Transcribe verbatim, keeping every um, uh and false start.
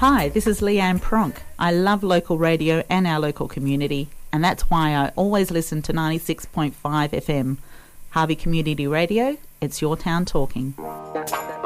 Hi, this is Leanne Pronk. I love local radio and our local community, and that's why I always listen to ninety-six point five F M. Harvey Community Radio, it's your town talking.